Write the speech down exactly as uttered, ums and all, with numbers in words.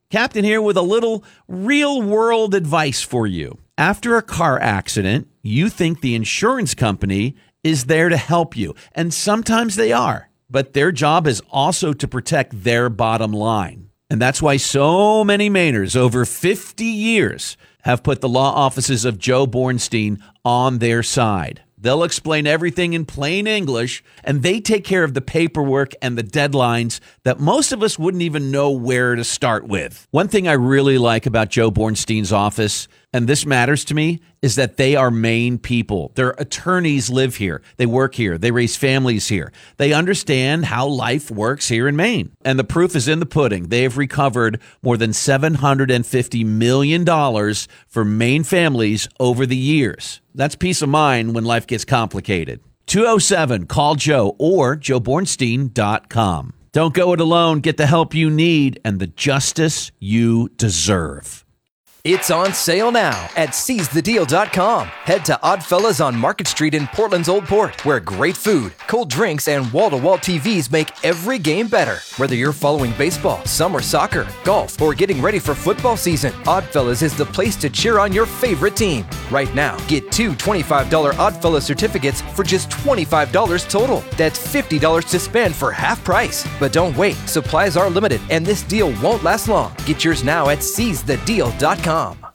Captain here with a little real-world advice for you. After a car accident, you think the insurance company is there to help you, and sometimes they are, but their job is also to protect their bottom line. And that's why so many Mainers over fifty years have put the law offices of Joe Bornstein on their side. They'll explain everything in plain English, and they take care of the paperwork and the deadlines that most of us wouldn't even know where to start with. One thing I really like about Joe Bornstein's office, and this matters to me, is that they are Maine people. Their attorneys live here. They work here. They raise families here. They understand how life works here in Maine. And the proof is in the pudding. They have recovered more than seven hundred fifty million dollars for Maine families over the years. That's peace of mind when life gets complicated. two oh seven, call Joe or joe bornstein dot com. Don't go it alone. Get the help you need and the justice you deserve. It's on sale now at seize the deal dot com. Head to Oddfellas on Market Street in Portland's Old Port, where great food, cold drinks, and wall-to-wall T Vs make every game better. Whether you're following baseball, summer soccer, golf, or getting ready for football season, Oddfellas is the place to cheer on your favorite team. Right now, get two twenty-five dollars Oddfellas certificates for just twenty-five dollars total. That's fifty dollars to spend for half price. But don't wait. Supplies are limited, and this deal won't last long. Get yours now at seize the deal dot com.